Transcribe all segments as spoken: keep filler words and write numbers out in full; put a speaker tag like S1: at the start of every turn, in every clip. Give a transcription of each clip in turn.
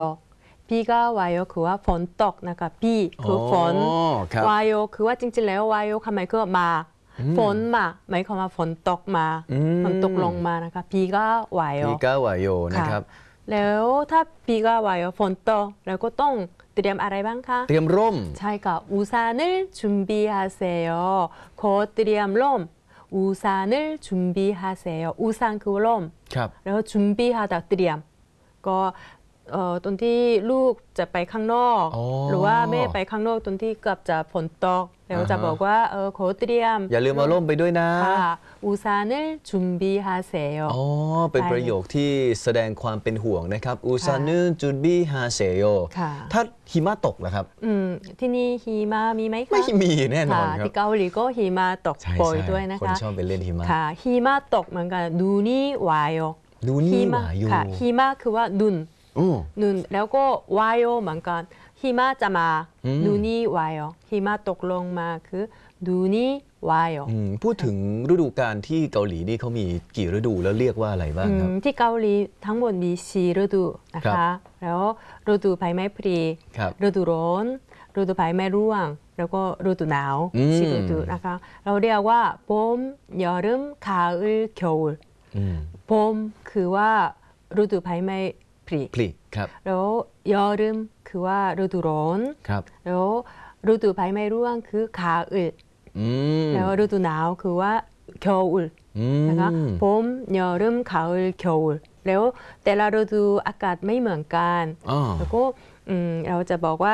S1: 비가 와요คือว่าฝนตกนะคะบีคือฝนวายคือว่าจริงๆแล้ววายคำหมายคือมาฝนมาหมายความว่าฝนตกมาฝนตกลงมานะคะบีก็วาย
S2: บีก็วายนะครับ
S1: แล้วถ้าบีก็วายฝนตกแล้วก็ต้องเตรียมอะไรบ้างคะ
S2: เตรียมร่ม
S1: ใช่ค่ะอุซานลจุนบีฮาเซโยขอเตรียมร่มอุซานลจุนบีฮาเซโยอุซานคือร่มแล้วจุนบีฮาเตรียมก็เอ่อตอนที่ลูกจะไปข้างนอกหรือว่าแม่ไปข้างนอกตอนที่เกือบจะฝนตกแล้วจะบอกว่าเออขอเตรียม
S2: อย่าลืมเอาร่มไปด้วยนะ
S1: อุซานลจุนบีฮาเซโย
S2: อ๋อเป็นประโยคที่แสดงความเป็นห่วงนะครับอุซานลจุนบีฮาเซโยถ้าหิมะตกเหรอครับ
S1: อืมที่นี่หิมะมีไหมคะ
S2: ไม่มีแน่นอนครับ
S1: ที่เกาหลีก็หิมะตกบ่อยด้วยนะคะ
S2: คนชอบไปเล่นหิมะ
S1: ค่ะหิมะตกเหมือนกันดูนี่วาย
S2: ดูนี่วาย
S1: ค่ะหิมะคือว่าดุนนุนแล้วก็วายเหมือนกันหิมะจะมาดูนี่วายหิมะตกลงมาคือดูนี่วาย
S2: พูดถึงฤดูกาลที่เกาหลีนี่เขามีกี่ฤดูแล้วเรียกว่าอะไรบ้างครับ
S1: ที่เกาหลีทั้งหมดมีสี่ฤดูนะคะแล้วฤดูใบไม้ผลิฤดูร้อนฤดูใบไม้ร่วงแล้วก็ฤดูหนาวสี่ฤดูนะคะเราเรียกว่า봄ยอรึม가을 겨울 봄คือว่าฤดูใบไม้ผลิ
S2: ผลิครับ
S1: แล้วยอรึมคือว่าฤดูร้อน
S2: ครับ
S1: แล้วฤดูใบไม้ร่วงคือ가을แล้วฤดูหนาวคือว่า겨울นะคะ봄ยอรึม가을 겨울แล้วแต่ละฤดูอากาศไม่เหมือนกันแล้วก็เราจะบอกว่า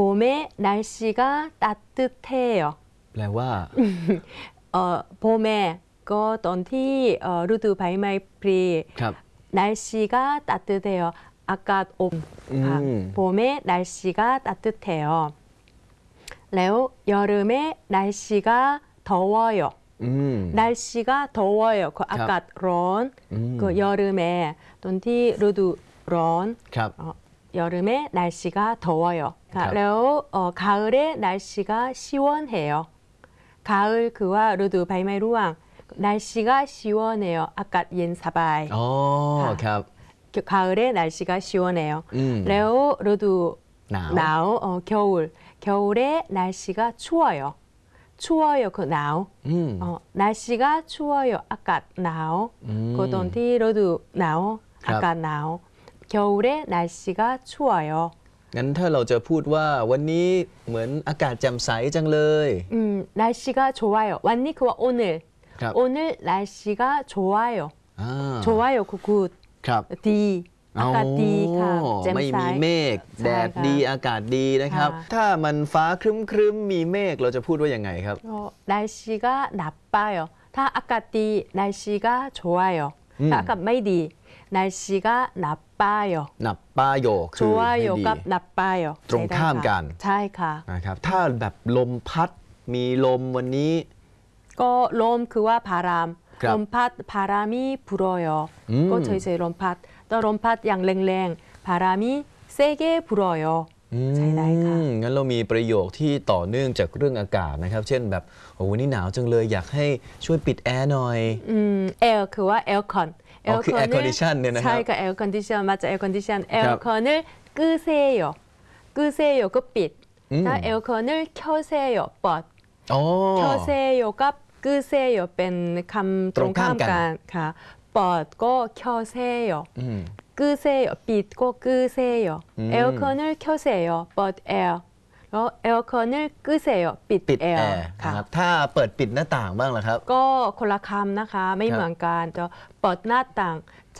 S1: 봄에날씨가따뜻해요
S2: แปลว่า
S1: เอ่อ봄에ก็ตอนที่ฤดูใบไม้ผลิ날씨가 따뜻해요อากาศอบ봄에 날씨가 따뜻해요แล้วยอรึม에 날씨가 더워요 날씨가 더워요คืออากาศร้อนก็ยอรึม에ตอนที่ฤดูร้อนยอรึม에 날씨가 더워요แล้ว가을에 날씨가 시원해요 가을คือว่าฤดูใบไม้ร่วง날씨가 시원해요อากาศเย็นสบาย
S2: อ๋อครับ
S1: 가을에 날씨가 시원해요แล้วฤดูหนาว겨울 겨울에 날씨가 추워요 추워요คือหนาว날씨가 추워요อากาศหนาวก็ตอนที่ฤดูหนาวอากาศหนาว겨울에 날씨가 추워요
S2: งั้นถ้าเราจะพูดว่าวันนี้เหมือนอากาศแจ่มใสจังเลย
S1: อืม날씨가 좋아요วันนี้คือว่าโอเนลโอเนล날씨가 좋아요 좋아요คือ good
S2: ครับ
S1: ดีอากาศดีค่ะ
S2: ไม่มีเมฆแดดดีอากาศดีนะครับถ้ามันฟ้าครึ้มครึ้มมีเมฆเราจะพูดว่ายังไงครับ
S1: 날씨가 나빠요ถ้าอากาศดี날씨가 좋아요ถ้าอากาศไม่ดี날씨가 나빠요
S2: 나빠요คือไม่ดี
S1: กับ나빠요
S2: ตรงข้ามกัน
S1: ใช่ค่ะ
S2: นะครับถ้าแบบลมพัดมีลมวันนี้
S1: ก็ลมคือว่าพารามลมพัดพารามี불어요ก็เฉยๆลมพัดแต่ลมพัดอย่างแรงๆพารามีเซเก불어요ใช่ได้ค่ะ
S2: งั้นเรามีประโยคที่ต่อเนื่องจากเรื่องอากาศนะครับเช่นแบบโอ้วันนี้หนาวจังเลยอยากให้ช่วยปิดแอร์หน่อย
S1: อืมแอร์คือว่าแอร์คอน
S2: อ๋อคือแอร์คอนดิชันเนี่ยนะครับ
S1: ใช่ค่ะแอร์คอนดิชันมาจากแอร์คอนดิชันแอร์คอน을 끄세요 끄세요ก็ปิดถ้าแอร์คอน을켜세요เปิด켜세요กับ끄세요เป็นคำตรงข้ามกันค่ะเปิดก็켜세요 끄세요ปิดก็끄세요 에어컨을 켜세요เปิดแอร์แล้วแอร์คอน을끄세요ปิดแอร์
S2: ค่ะถ้าเปิดปิดหน้าต่างบ้างล่ะครับ
S1: ก็คนละคำนะคะไม่เหมือนกันจะเปิดหน้าต่าง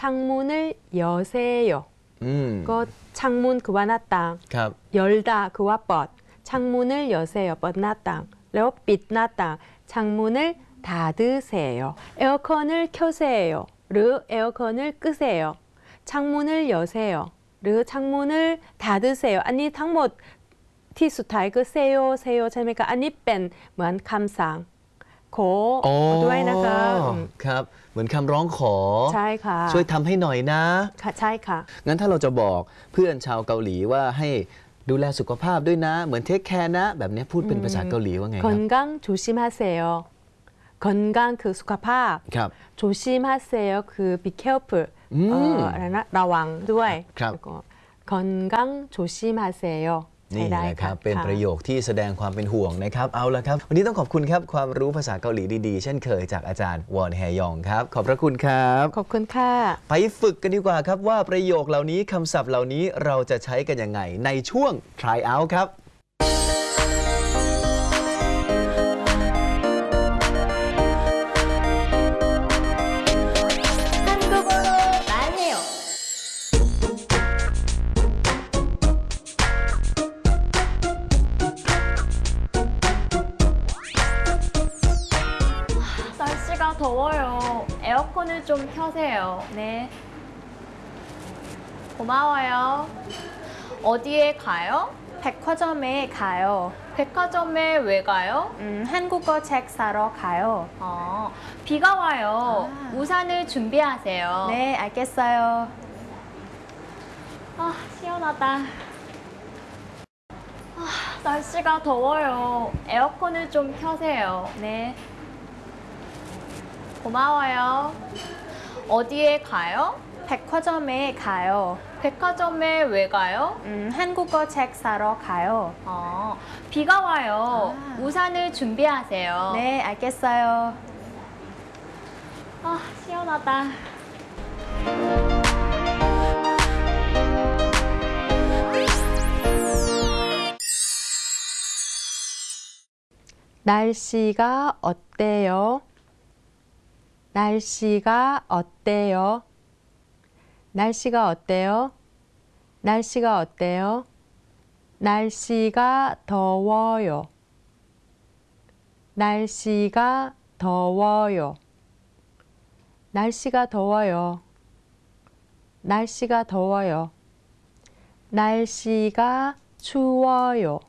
S1: 창문을여세요ก็창문คือว่าหน้าต่าง열다คือว่าเปิด창문을 여세요เปิดหน้าต่างแล้วปิดหน้าต่าง창문을 닫으세요. 에어컨을 켜세요. หรือ 에어컨을 끄세요. 창문을 여세요. หรือ 창문을 닫으세요. อันนี้ทั้งหมดที่สุดท้ายก็เซโยเซโยใช่ไหมคะอันนี้เป็นเหมือนคำสั่งขอด้วยนะคะ
S2: ครับเหมือนคำร้องขอ
S1: ใช่ค่ะ
S2: ช่วยทำให้หน่อยนะ
S1: ค่ะใช่ค่ะ
S2: งั้นถ้าเราจะบอกเพื่อนชาวเกาหลีว่าให้ดูแลสุขภาพด้วยนะเหมือนเทคแคร์นะแบบนี้พูดเป็นภาษาเกาหลีว่าไงครับ
S1: 건강 조심하세요 건강คือสุขภาพ
S2: ครับ
S1: 조심하세요คือ be carefulเอ่ออะไรนะระวังด้วย
S2: ครับ
S1: ก็ 건강 조심하세요.
S2: นี่แหละครับเป็นประโยคที่แสดงความเป็นห่วงนะครับเอาละครับวันนี้ต้องขอบคุณครับความรู้ภาษาเกาหลีดีๆเช่นเคยจากอาจารย์วอนแฮยองครับขอบพระคุณครับ
S1: ขอบคุณค่ะ
S2: ไปฝึกกันดีกว่าครับว่าประโยคเหล่านี้คำศัพท์เหล่านี้เราจะใช้กันยังไงในช่วง try out ครับ
S3: 날씨가 더워요. 에어컨을 좀 켜세요. 네. 고마워요. 어디에 가요?
S4: 백화점에 가요.
S3: 백화점에 왜 가요?
S4: 음, 한국어 책 사러 가요.
S3: 어, 비가 와요.
S4: 아.
S3: 우산을 준비하세요.
S4: 네, 알겠어요.
S3: 아, 시원하다. 아, 날씨가 더워요. 에어컨을 좀 켜세요. 네. 고마워요. 어디에 가요?
S4: 백화점에 가요.
S3: 백화점에 왜 가요?
S4: 음, 한국어 책 사러 가요.
S3: 어, 비가 와요.
S4: 아.
S3: 우산을 준비하세요.
S4: 네, 알겠어요.
S3: 아, 시원하다.
S1: 날씨가 어때요? 날씨가 어때요? 날씨가 어때요? 날씨가 어때요? 날씨가 더워요. 날씨가 더워요. 날씨가 더워요. 날씨가 더워요. 날씨가 추워요.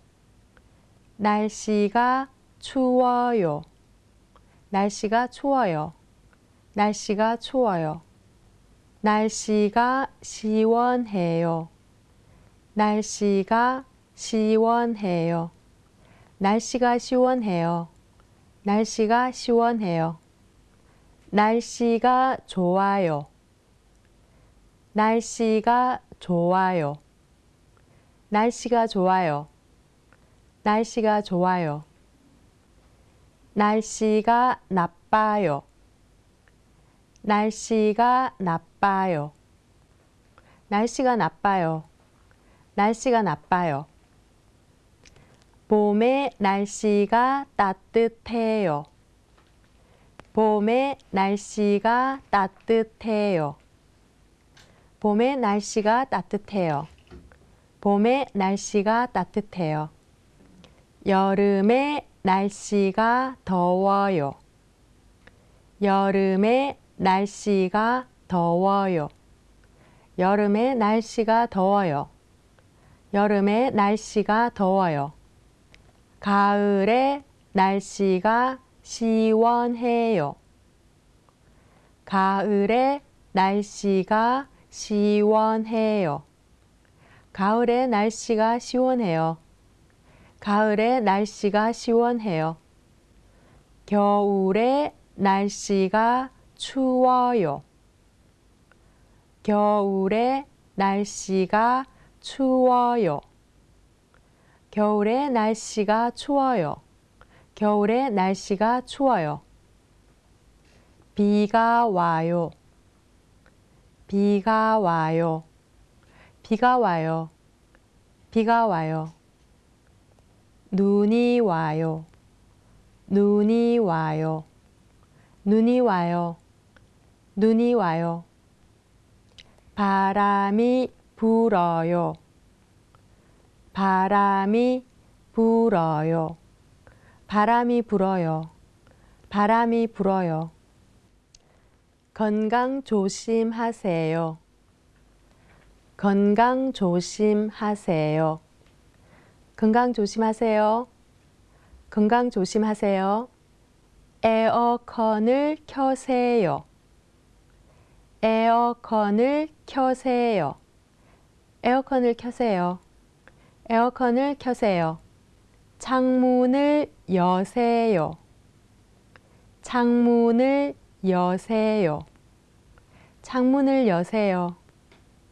S1: 날씨가 추워요. 날씨가 추워요. 날씨가 추워요. 날씨가 시원해요. 날씨가 시원해요. 날씨가 시원해요. 날씨가 시원해요. 날씨가 좋아요. 날씨가 좋아요. 날씨가 좋아요. 날씨가 좋아요. 날씨가 나빠요. 날씨가 나빠요. 날씨가 나빠요. 날씨가 나빠요. 봄에 날씨가 따뜻해요. 봄에 날씨가 따뜻해요. 봄에 날씨가 따뜻해요. 봄에 날씨가 따뜻해요. 여름에 날씨가 더워요. 여름에 날씨가 더워요. 여름에 날씨가 더워요. 여름에 날씨가 더워요. 가을에 날씨가 시원해요. 가을에 날씨가 시원해요. 가을에 날씨가 시원해요. 가을에 날씨가 시원해요. 겨울에 날씨가 추워요. 겨울에 날씨가 추워요. 겨울에 날씨가 추워요. 겨울에 날씨가 추워요. 비가 와요. 비가 와요. 비가 와요. 비가 와요. 눈이 와요. 눈이 와요. 눈이 와요. 눈이 와요. 바람이 불어요. 바람이 불어요. 바람이 불어요. 바람이 불어요. 건강 조심하세요. 건강 조심하세요. 건강 조심하세요. 건강 조심하세요. 에어컨을 켜세요. 에어컨을 켜세요. 에어컨을 켜세요. 에어컨을 켜세요. 창문을 여세요. 창문을 여세요. 창문을 여세요.